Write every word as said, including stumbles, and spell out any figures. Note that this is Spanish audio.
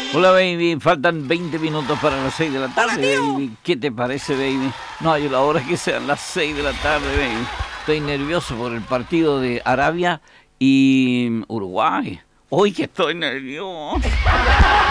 Hola, baby. Faltan veinte minutos para las seis de la tarde, Hola, baby. ¿Qué te parece, baby? No hay la hora que sean las seis de la tarde, baby. Estoy nervioso por el partido de Arabia y Uruguay. Hoy que estoy nervioso.